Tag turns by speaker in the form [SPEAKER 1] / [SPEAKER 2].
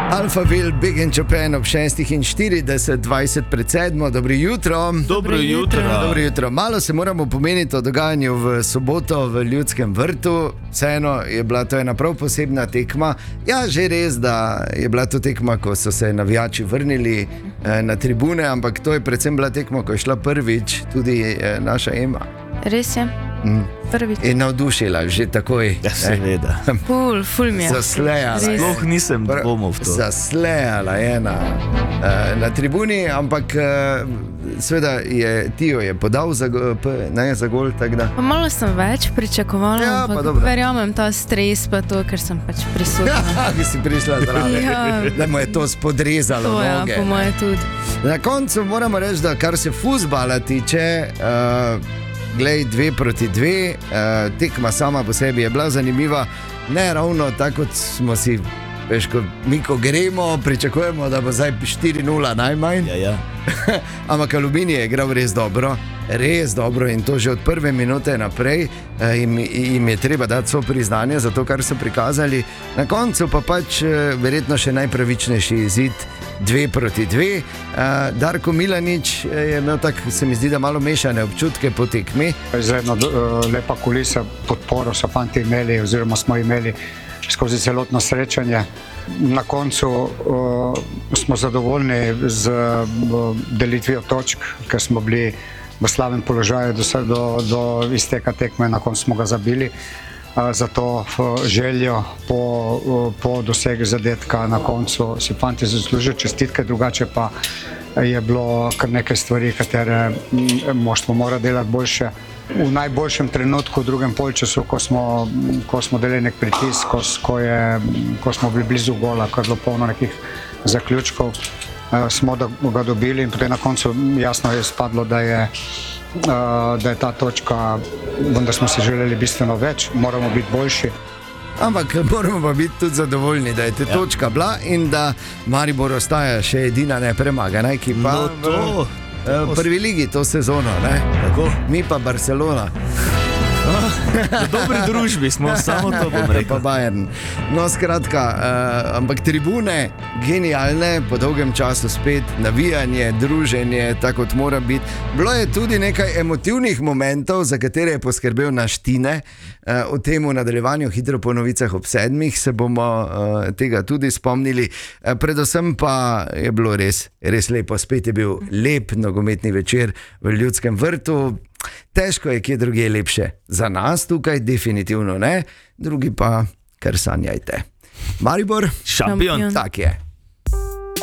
[SPEAKER 1] Alphaville, Big in Japan ob 6:40, 20:07. Dobro jutro.
[SPEAKER 2] Dobro jutro.
[SPEAKER 1] Malo se moramo pomeniti o dogajanju v soboto v Ljudskem vrtu. Vseeno je bila to ena prav posebna tekma. Ja, že res, da je bila to tekma, ko so se navijači vrnili na tribune, ampak to je predvsem bila tekma, ko je šla prvič tudi naša Ema.
[SPEAKER 3] Res je. Prvič.
[SPEAKER 1] In navdušila že takoj.
[SPEAKER 2] Ja, seveda.
[SPEAKER 3] Ful mi je.
[SPEAKER 1] Zaslejala.
[SPEAKER 2] Sploh nisem dvomil v to.
[SPEAKER 1] Zaslejala je na tribuni, ampak seveda je Tijo je podal za gol.
[SPEAKER 3] Pa malo sem več pričakovala,
[SPEAKER 1] Ja, pa dobro.
[SPEAKER 3] verjamem ta stres pa to, ker sem pač prisotna.
[SPEAKER 1] Ja, ki si prišla zraven.
[SPEAKER 3] Ja.
[SPEAKER 1] Da mu je to spodrezalo
[SPEAKER 3] To je,
[SPEAKER 1] noge.
[SPEAKER 3] po moje tudi.
[SPEAKER 1] Na koncu moramo reči, da kar se fuzbala tiče, glej 2-2, tekma sama po sebi je bila zanimiva, ne ravno tako, kot smo si, veš, mi ko gremo, pričakujemo, da bo zdaj 4-0 najmanj.
[SPEAKER 2] Ja.
[SPEAKER 1] Ampak Aluminij je igral res dobro in to že od prve minute naprej. Jim je treba dati vso priznanje za to, kar so prikazali. Na koncu pa pač verjetno še najpravičnejši izid 2-2. Darko Milanič je imel tako, se mi zdi, da malo mešane občutke po tekmi.
[SPEAKER 4] Izredno lepa kulisa, podporo so fanti imeli, oziroma smo imeli skozi celotno srečanje. Na koncu smo zadovoljni z delitvijo točk, ker smo bili v slabem položaju do izteka tekme, na koncu smo ga zabili. Zato željo po dosegu zadetka na koncu si fanti zaslužijo čestitke, drugače pa je bilo kar nekaj stvari, katere moštvo mora delati boljše. V najboljšem trenutku, v drugem polčasu, ko smo delali nek pritisk, ko smo bili blizu gola, ko je bilo polno nekih zaključkov, smo ga dobili in potem na koncu jasno je spadlo, da je ta točka, vendar smo si želeli bistveno več, moramo biti boljši.
[SPEAKER 1] Ampak moramo pa biti tudi zadovoljni, da je ta točka bila in da Maribor ostaja še edina nepremagana ekipa v prvi ligi to sezono.
[SPEAKER 2] Tako?
[SPEAKER 1] Mi pa Barcelona.
[SPEAKER 2] V dobri družbi smo, samo to bom rekel.
[SPEAKER 1] Pa Bayern. No, skratka, ampak tribune genialne, po dolgem času spet navijanje, druženje, tako kot mora biti. Bilo je tudi nekaj emotivnih momentov, za katere je poskrbel naš Tine. O tem v nadaljevanju hitro po novicah ob 7 se bomo tega tudi spomnili. Predvsem pa je bilo res lepo. Spet je bil lep nogometni večer v Ljudskem vrtu. Težko je kje drugje lepše. Za nas tukaj definitivno ne, drugi pa kar sanjajte. Maribor,
[SPEAKER 2] Šampion.
[SPEAKER 1] Tak je.